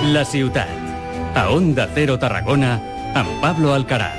La ciutat. A Onda Cero Tarragona, amb Pablo Alcaraz.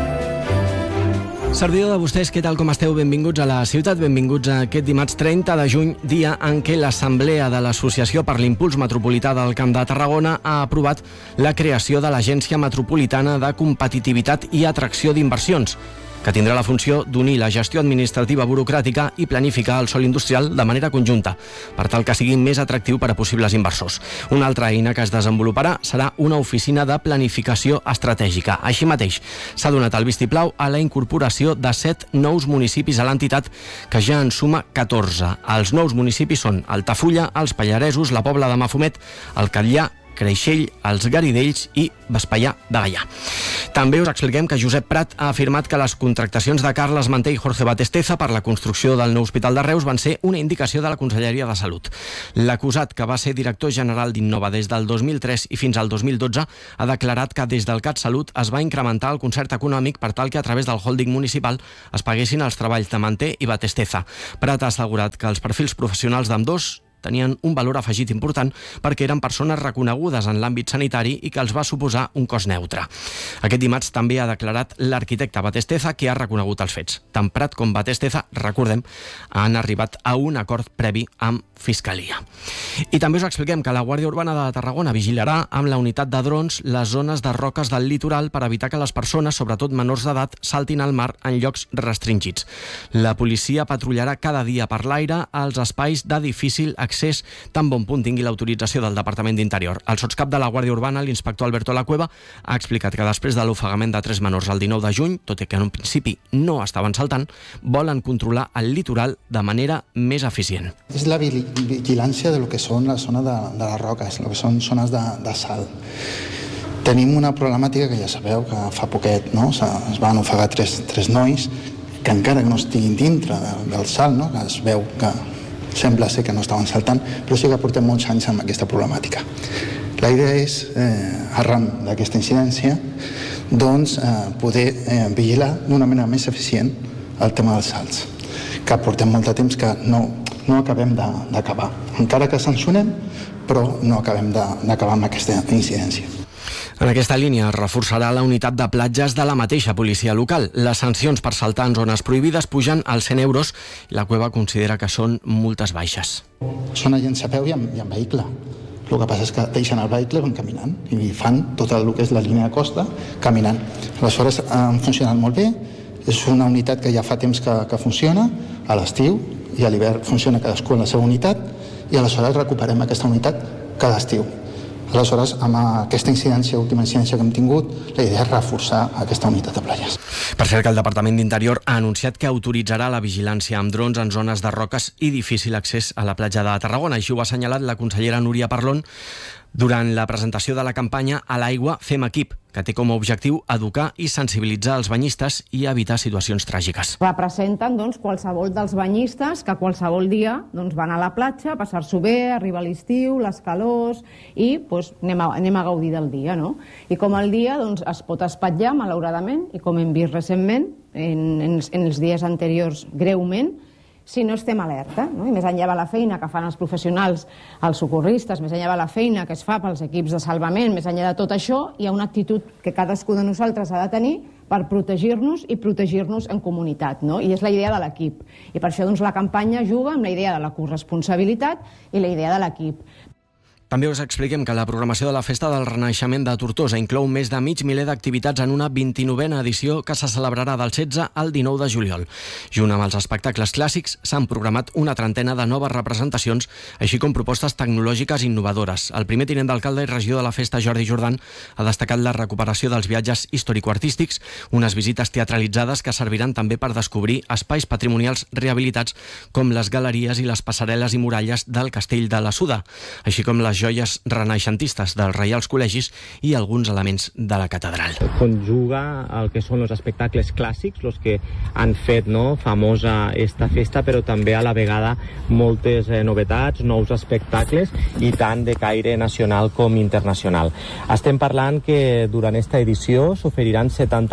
Servidor de vostès, què tal, com esteu? Benvinguts a la ciutat, benvinguts a aquest dimarts 30 de juny, dia en què l'Assemblea de l'Associació per l'Impuls Metropolità del Camp de Tarragona ha aprovat la creació de l'Agència Metropolitana de Competitivitat i Atracció d'Inversions, que tindrà la funció d'unir la gestió administrativa burocràtica i planificar el sòl industrial de manera conjunta, per tal que sigui més atractiu per a possibles inversors. Una altra eina que es desenvoluparà serà una oficina de planificació estratègica. Així mateix, s'ha donat el vistiplau a la incorporació de 7 nous municipis a l'entitat, que ja en suma 14. Els nous municipis són Altafulla, els Pallaresos, la Pobla de Mafumet, el Catllà, Creixell, els Garidells i Vespeià de Gaià. També us expliquem que Josep Prat ha afirmat que les contractacions de Carles Manté i Jorge Batesteza per la construcció del nou hospital de Reus van ser una indicació de la Conselleria de Salut. L'acusat, que va ser director general d'Innova des del 2003 i fins al 2012, ha declarat que des del CatSalut es va incrementar el concert econòmic per tal que a través del holding municipal es paguessin els treballs de Manté i Batesteza. Prat ha assegurat que els perfils professionals d'ambdós tenien un valor afegit important perquè eren persones reconegudes en l'àmbit sanitari i que els va suposar un cost neutre. Aquest dimarts també ha declarat l'arquitecte Batesteza, que ha reconegut els fets. Tant Prat com Batesteza, recordem, han arribat a un acord previ amb Fiscalia. I també us expliquem que la Guàrdia Urbana de Tarragona vigilarà amb la unitat de drons les zones de roques del litoral per evitar que les persones, sobretot menors d'edat, saltin al mar en llocs restringits. La policia patrullarà cada dia per l'aire als espais de difícil accés, tan bon punt tingui l'autorització del Departament d'Interior. El sotscap de la Guàrdia Urbana, l'inspector Alberto La Cueva, ha explicat que després de l'ofegament de 3 menors el 19 de juny, tot i que en un principi no estaven saltant, volen controlar el litoral de manera més eficient. És la vigilància de lo que són la zona de les roques, el que són zones de sal. Tenim una problemàtica que ja sabeu que fa poquet, no? Es van ofegar tres nois que encara que no estiguin dintre del sal, no? Que es veu que sembla ser que no estaven saltant, però sí que portem molts anys amb aquesta problemàtica. La idea és, arran d'aquesta incidència, doncs, poder vigilar d'una manera més eficient el tema dels salts, que portem molt de temps que no acabem d'acabar. Encara que sancionem, però no acabem d'acabar amb aquesta incidència. En aquesta línia es reforçarà la unitat de platges de la mateixa policia local. Les sancions per saltar en zones prohibides pugen als 100 euros i la Cueva considera que són multes baixes. Són agents a peu i en vehicle. El que passa és que deixen el vehicle i van caminant i fan tot el que és la línia de costa caminant. Aleshores han funcionat molt bé, és una unitat que ja fa temps que funciona, a l'estiu i a l'hivern funciona cadascú en la seva unitat i aleshores recuperem aquesta unitat cada estiu. Aleshores, amb aquesta última incidència que hem tingut, la idea és reforçar aquesta unitat de platges. Per cert, que el Departament d'Interior ha anunciat que autoritzarà la vigilància amb drons en zones de roques i difícil accés a la platja de Tarragona. Així ho ha assenyalat la consellera Núria Parlon durant la presentació de la campanya A l'aigua fem equip, que té com a objectiu educar i sensibilitzar els banyistes i evitar situacions tràgiques. Representen qualsevol dels banyistes que qualsevol dia van a la platja a passar-s'ho bé, arriba l'estiu, les calors i anem a gaudir del dia, no? I com el dia es pot espatllar, malauradament, i com hem vist recentment, en els dies anteriors greument, si no estem alerta, no? I més enllà de la feina que fan els professionals, els socorristes, més enllà de la feina que es fa pels equips de salvament, més enllà de tot això, hi ha una actitud que cadascú de nosaltres ha de tenir per protegir-nos i protegir-nos en comunitat, no? I és la idea de l'equip. I per això la campanya juga amb la idea de la corresponsabilitat i la idea de l'equip. També us expliquem que la programació de la Festa del Renaixement de Tortosa inclou més de mig miler d'activitats en una 29a edició que se celebrarà del 16 al 19 de juliol. Junt amb els espectacles clàssics, s'han programat una trentena de noves representacions, així com propostes tecnològiques innovadores. El primer tinent d'alcalde i regidor de la festa, Jordi Jordan, ha destacat la recuperació dels viatges històrico-artístics, unes visites teatralitzades que serviran també per descobrir espais patrimonials rehabilitats com les galeries i les passarel·les i muralles del Castell de la Suda, així com les joies renaixentistes dels Reials Col·legis i alguns elements de la catedral. Conjuga el que són els espectacles clàssics, els que han fet famosa esta festa, però també a la vegada moltes novetats, nous espectacles i tant de caire nacional com internacional. Estem parlant que durant esta edició s'oferiran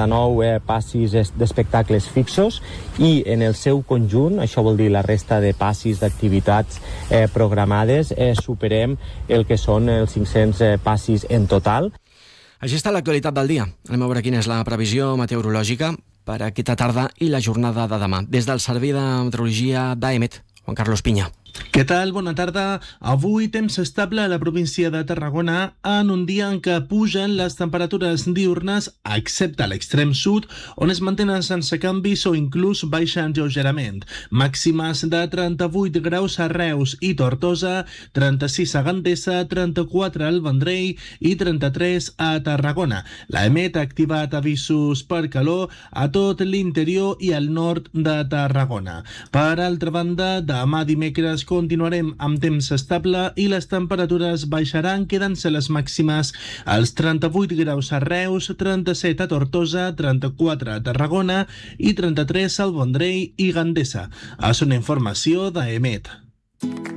79 passis d'espectacles fixos i en el seu conjunt, això vol dir la resta de passis d'activitats programades, superem el que són els 500 passis en total. Així està l'actualitat del dia. Anem a veure quina és la previsió meteorològica per aquesta tarda i la jornada de demà. Des del Servei de Meteorologia d'AEMET, Juan Carlos Piña. Què tal? Bona tarda. Avui temps estable a la província de Tarragona en un dia en què pugen les temperatures diurnes, excepte a l'extrem sud, on es mantenen sense canvis o inclús baixen lleugerament. Màximes de 38 graus a Reus i Tortosa, 36 a Gandesa, 34 al Vendrell i 33 a Tarragona. L'AEMET ha activat avisos per calor a tot l'interior i al nord de Tarragona. Per altra banda, demà dimecres continuarem amb temps estable i les temperatures baixaran, quedant-se les màximes als 38 graus a Reus, 37 a Tortosa, 34 a Tarragona i 33 al Vendrell i Gandesa. És una informació d'AEMET.